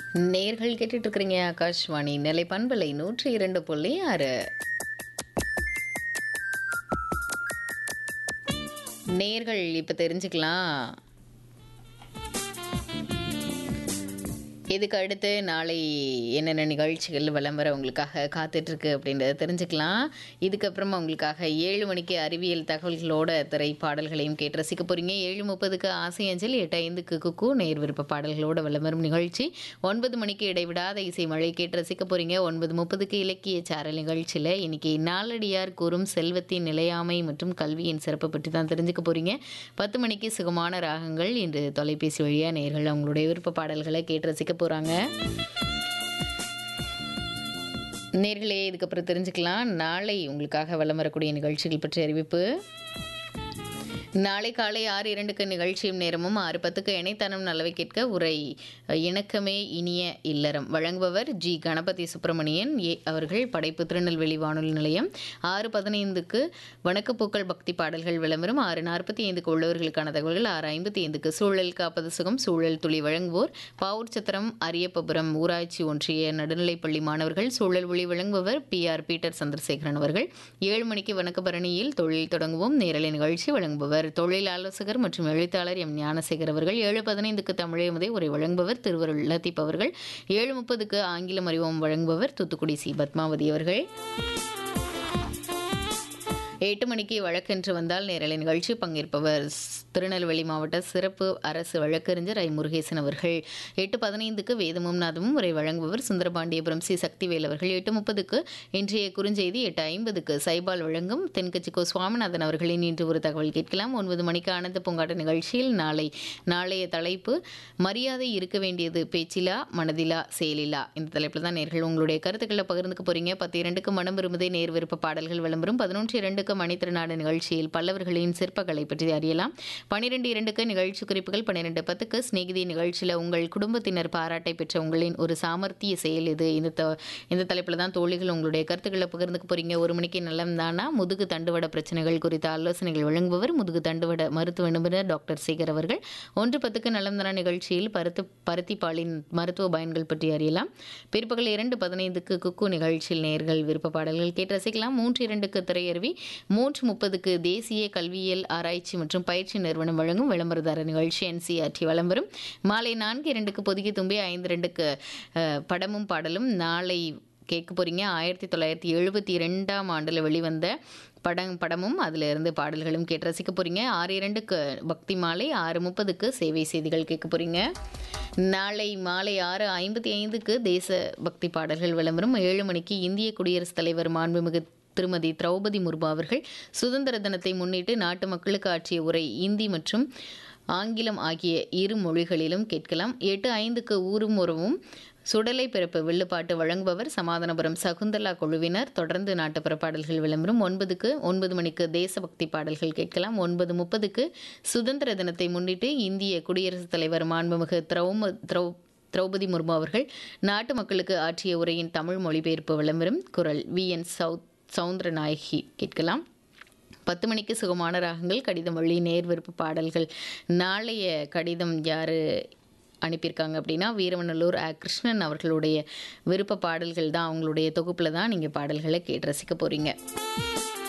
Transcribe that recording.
நேர்கள் கேட்டுட்டு இருக்கிறீங்க ஆகாஷ்வாணி நிலை பண்பலை 102.6. நேர்கள் இப்ப தெரிஞ்சுக்கலாம். இதுக்கு அடுத்து நாளை என்னென்ன நிகழ்ச்சிகள் விளம்பரம் உங்களுக்காக காத்துட்ருக்கு அப்படின்றத தெரிஞ்சுக்கலாம். இதுக்கப்புறமா உங்களுக்காக 7 மணிக்கு அறிவியல் தகவல்களோட திரைப்பாடல்களையும் கேட்டு ரசிக்க போகிறீங்க. 7:30க்கு ஆசை அஞ்சல், 8:05க்கு குக்கு நேர் விருப்ப பாடல்களோட விளம்பரம் நிகழ்ச்சி, 9 மணிக்கு இடைவிடாத இசை மழை கேட்டு ரசிக்க போகிறீங்க. 9:30க்கு இலக்கிய சாரல் நிகழ்ச்சியில் இன்னைக்கு நாலடியார் கூறும் செல்வத்தின் நிலையாமை மற்றும் கல்வியின் சிறப்பு பற்றி தான் தெரிஞ்சுக்க போகிறீங்க. 10 மணிக்கு சுகமான ராகங்கள், இன்று தொலைபேசி வழியாக நேர்கள் அவங்களுடைய விருப்ப பாடல்களை கேட்டு ரசிக்க போறாங்க. நேர்களே இதுக்கப்புறம் தெரிஞ்சுக்கலாம் நாளை உங்களுக்காக வலம் வரக்கூடிய நிகழ்ச்சிகள் பற்றிய அறிவிப்பு. நாளை காலை 6:02க்கு நிகழ்ச்சியும் நேரமும், 6:10க்கு இணைத்தனம் நல்லவை கேட்க உரை இணக்கமே இனிய இல்லறம் வழங்குபவர் ஜி கணபதி சுப்பிரமணியன் அவர்கள், படைப்பு திருநெல்வேலி வானொலி நிலையம். 6:15க்கு வணக்கப்பூக்கள் பக்தி பாடல்கள் விளம்பரம். 6:45க்கு உள்ளவர்களுக்கான தகவல்கள். 6:55க்கு சூழல் காப்பது சுகம் சூழல் துளி வழங்குவோர் பாவூர் சத்திரம் அரியப்பபுரம் ஊராட்சி ஒன்றிய நடுநிலைப்பள்ளி மாணவர்கள். சூழல் ஒளி வழங்குபவர் PR பீட்டர் சந்திரசேகரன் அவர்கள். 7 மணிக்கு வணக்கபரணியில் தொழில் தொடங்குவோம் நேரலை நிகழ்ச்சி வழங்குபவர் தொழில் ஆலோசகர் மற்றும் எழுத்தாளர் எம் ஞானசேகர் அவர்கள். 7:15க்கு தமிழமுதை உரை வழங்குபவர் திருவருள் லத்தீப் அவர்கள். 7:30க்கு ஆங்கிலம் அறிவோம் வழங்குபவர் தூத்துக்குடி சி பத்மாவதி அவர்கள். 8 மணிக்கு வழக்கென்று வந்தால் நேரலை நிகழ்ச்சி, பங்கேற்பவர் திருநெல்வேலி மாவட்ட சிறப்பு அரசு வழக்கறிஞர் ஐ முருகேசன் அவர்கள். 8:15க்கு வேதமும் நாதமும் உரை வழங்குபவர் சுந்தரபாண்டியபுரம் சி சக்திவேல் அவர்கள். 8:30க்கு இன்றைய குறுஞ்செய்தி. 8:50க்கு சைபால் வழங்கும் தென்கட்சிக்கோ சுவாமிநாதன் அவர்களின் இன்று ஒரு தகவல் கேட்கலாம். 9 மணிக்கு ஆனந்த பூங்காட்ட நிகழ்ச்சியில் நாளைய தலைப்பு மரியாதை இருக்க வேண்டியது பேச்சிலா மனதிலா செயலிலா. இந்த தலைப்பில் தான் நேர்கள் உங்களுடைய கருத்துக்களை பகிர்ந்துக்க போறீங்க. 10:02க்கு மனம் விரும்புதே நேர் விருப்ப பாடல்கள் விளம்பரம். 11:02க்கு மணித்திருநாடு நிகழ்ச்சியில் பல்லவர்களின் சிற்பங்களை பற்றி அறியலாம். 12:02க்கு நிகழ்ச்சி குறிப்புகள். 12:10க்கு ஸ்நேகிதி நிகழ்ச்சியில் உங்கள் குடும்பத்தினர் பாராட்டை பெற்ற உங்களின் ஒரு சாமர்த்திய செயல் இது. இந்த தலைப்பில் தான் தோழிகள் உங்களுடைய கருத்துக்களை பகிர்ந்துக்க போறீங்க. 1 மணிக்கு நலம் தானா முதுகு தண்டுவட பிரச்சனைகள் குறித்த ஆலோசனைகள் வழங்குபவர் முதுகு தண்டுவட மருத்துவ நிபுணர் டாக்டர் சேகர் அவர்கள். 1:10க்கு நலம் தானா நிகழ்ச்சியில் பருத்திப்பாலின் மருத்துவ பயன்கள் பற்றி அறியலாம். பிற்பகல் 2:15க்கு குக்கு நிகழ்ச்சியில் நேர்கள் விருப்ப பாடல்கள் கேட்டு ரசிக்கலாம். 3:02க்கு திரையருவி. 3:30க்கு தேசிய கல்வியியல் ஆராய்ச்சி மற்றும் பயிற்சி நிறுவனம் வழங்கும் விளம்பரதார நிகழ்ச்சி NCERT விளம்பரம். மாலை 4:02க்கு பொதுகி தும்பி. 5:02க்கு படமும் பாடலும். நாளை கேட்க போறீங்க 1972ஆம் ஆண்டில் வெளிவந்த படமும் அதிலிருந்து பாடல்களும் கேட்டு ரசிக்க போறீங்க. 6:02க்கு பக்தி மாலை. 6:30க்கு சேவை செய்திகள் கேட்க போறீங்க. நாளை மாலை 6:55க்கு தேச பக்தி பாடல்கள் விளம்பரம். 7 மணிக்கு இந்திய குடியரசுத் தலைவர் மாண்புமிகு திருமதி திரௌபதி முர்மு அவர்கள் சுதந்திர தினத்தை முன்னிட்டு நாட்டு மக்களுக்கு ஆற்றிய உரை இந்தி மற்றும் ஆங்கிலம் ஆகிய இரு மொழிகளிலும் கேட்கலாம். 8:05க்கு ஊரும் உறவும் சுடலை பிறப்பு வில்லுப்பாட்டு வழங்குபவர் சமாதானபுரம் சகுந்தலா குழுவினர். தொடர்ந்து நாட்டுப்புற பாடல்கள் விளம்பரம். 9 மணிக்கு தேசபக்தி பாடல்கள் கேட்கலாம். 9:30க்கு சுதந்திர தினத்தை முன்னிட்டு இந்திய குடியரசுத் தலைவர் மாண்புமிகு திரௌபதி முர்மு அவர்கள் நாட்டு மக்களுக்கு ஆற்றிய உரையின் தமிழ் மொழிபெயர்ப்பு விளம்பரம். குரல் VN சவுந்தரநாயகி கேட்கலாம். 10 மணிக்கு சுகமான ராகங்கள் கடிதம் வழி நேர் விருப்ப பாடல்கள். நாளைய கடிதம் யாரு அனுப்பியிருக்காங்க அப்படின்னா வீரவநல்லூர் கிருஷ்ணன் அவர்களுடைய விருப்ப பாடல்கள் தான். அவங்களுடைய தொகுப்பில் தான் நீங்கள் பாடல்களை கேட்டு ரசிக்க போகிறீங்க.